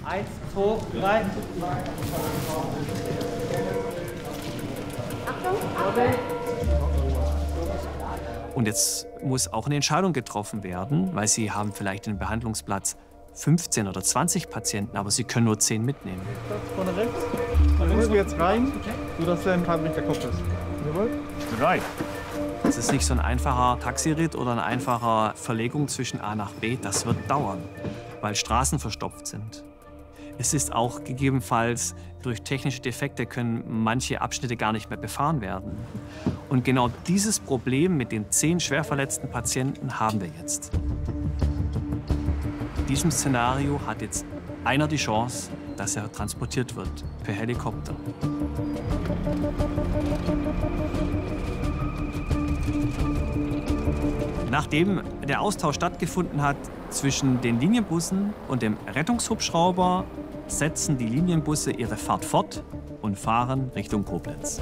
1, 2, 3. Und jetzt muss auch eine Entscheidung getroffen werden, weil Sie haben vielleicht den Behandlungsplatz 15 oder 20 Patienten, aber Sie können nur 10 mitnehmen. Vorne rechts. Dann nimmst du jetzt rein, sodass der im Handlich der Kopf ist. Jawohl. 3. Es ist nicht so ein einfacher Taxiritt oder eine einfache Verlegung zwischen A nach B. Das wird dauern, weil Straßen verstopft sind. Es ist auch gegebenenfalls durch technische Defekte können manche Abschnitte gar nicht mehr befahren werden. Und genau dieses Problem mit den 10 schwer verletzten Patienten haben wir jetzt. In diesem Szenario hat jetzt einer die Chance, dass er transportiert wird per Helikopter. Nachdem der Austausch stattgefunden hat zwischen den Linienbussen und dem Rettungshubschrauber, setzen die Linienbusse ihre Fahrt fort und fahren Richtung Koblenz.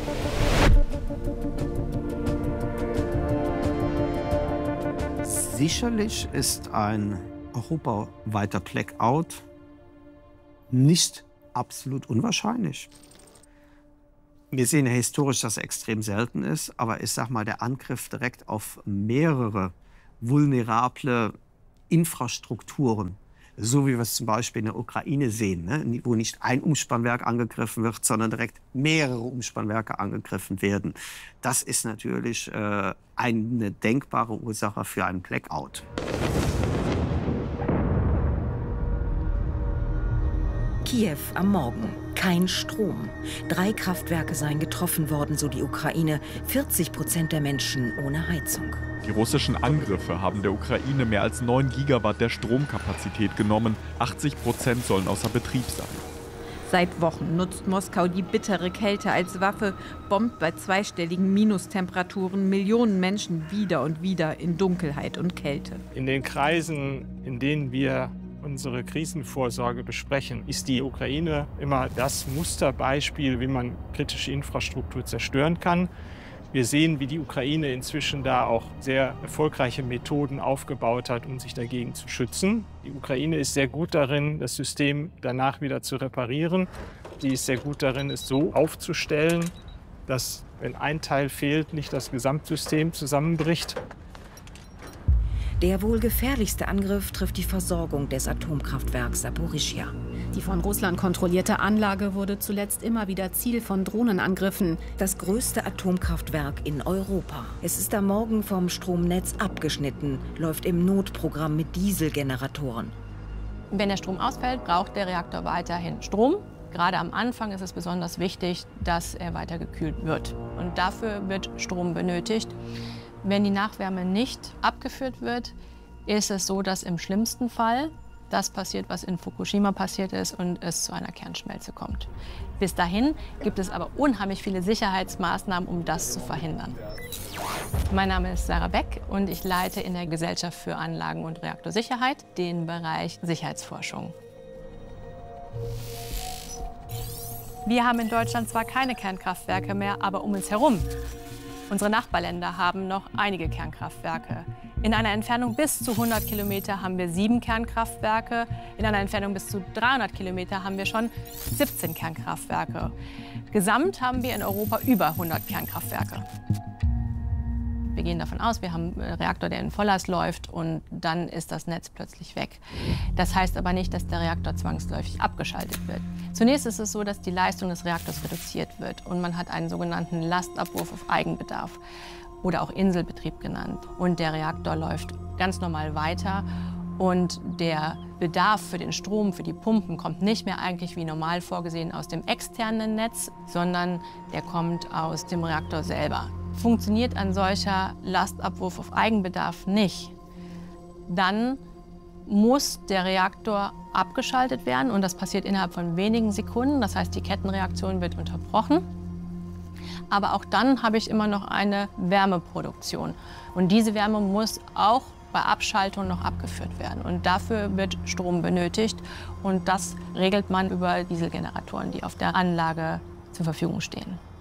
Sicherlich ist ein europaweiter Blackout nicht absolut unwahrscheinlich. Wir sehen ja historisch, dass er extrem selten ist, aber ich sag mal, der Angriff direkt auf mehrere vulnerable Infrastrukturen, so wie wir es zum Beispiel in der Ukraine sehen, ne? Wo nicht ein Umspannwerk angegriffen wird, sondern direkt mehrere Umspannwerke angegriffen werden. Das ist natürlich eine denkbare Ursache für einen Blackout. Kiew am Morgen. Kein Strom. 3 Kraftwerke seien getroffen worden, so die Ukraine. 40% der Menschen ohne Heizung. Die russischen Angriffe haben der Ukraine mehr als 9 Gigawatt der Stromkapazität genommen. 80% sollen außer Betrieb sein. Seit Wochen nutzt Moskau die bittere Kälte als Waffe, bombt bei zweistelligen Minustemperaturen Millionen Menschen wieder und wieder in Dunkelheit und Kälte. In den Kreisen, in denen wir unsere Krisenvorsorge besprechen, ist die Ukraine immer das Musterbeispiel, wie man kritische Infrastruktur zerstören kann. Wir sehen, wie die Ukraine inzwischen da auch sehr erfolgreiche Methoden aufgebaut hat, um sich dagegen zu schützen. Die Ukraine ist sehr gut darin, das System danach wieder zu reparieren. Sie ist sehr gut darin, es so aufzustellen, dass, wenn ein Teil fehlt, nicht das Gesamtsystem zusammenbricht. Der wohl gefährlichste Angriff trifft die Versorgung des Atomkraftwerks Saporischschja. Die von Russland kontrollierte Anlage wurde zuletzt immer wieder Ziel von Drohnenangriffen. Das größte Atomkraftwerk in Europa. Es ist am Morgen vom Stromnetz abgeschnitten, läuft im Notprogramm mit Dieselgeneratoren. Wenn der Strom ausfällt, braucht der Reaktor weiterhin Strom. Gerade am Anfang ist es besonders wichtig, dass er weiter gekühlt wird. Und dafür wird Strom benötigt. Wenn die Nachwärme nicht abgeführt wird, ist es so, dass im schlimmsten Fall das passiert, was in Fukushima passiert ist und es zu einer Kernschmelze kommt. Bis dahin gibt es aber unheimlich viele Sicherheitsmaßnahmen, um das zu verhindern. Mein Name ist Sarah Beck und ich leite in der Gesellschaft für Anlagen- und Reaktorsicherheit den Bereich Sicherheitsforschung. Wir haben in Deutschland zwar keine Kernkraftwerke mehr, aber um uns herum. Unsere Nachbarländer haben noch einige Kernkraftwerke. In einer Entfernung bis zu 100 Kilometer haben wir 7 Kernkraftwerke. In einer Entfernung bis zu 300 Kilometer haben wir schon 17 Kernkraftwerke. Gesamt haben wir in Europa über 100 Kernkraftwerke. Wir gehen davon aus, wir haben einen Reaktor, der in Volllast läuft und dann ist das Netz plötzlich weg. Das heißt aber nicht, dass der Reaktor zwangsläufig abgeschaltet wird. Zunächst ist es so, dass die Leistung des Reaktors reduziert wird und man hat einen sogenannten Lastabwurf auf Eigenbedarf oder auch Inselbetrieb genannt. Und der Reaktor läuft ganz normal weiter und der Bedarf für den Strom, für die Pumpen kommt nicht mehr eigentlich wie normal vorgesehen aus dem externen Netz, sondern der kommt aus dem Reaktor selber. Funktioniert ein solcher Lastabwurf auf Eigenbedarf nicht, dann muss der Reaktor abgeschaltet werden und das passiert innerhalb von wenigen Sekunden. Das heißt, die Kettenreaktion wird unterbrochen. Aber auch dann habe ich immer noch eine Wärmeproduktion und diese Wärme muss auch bei Abschaltung noch abgeführt werden und dafür wird Strom benötigt und das regelt man über Dieselgeneratoren, die auf der Anlage zur Verfügung stehen.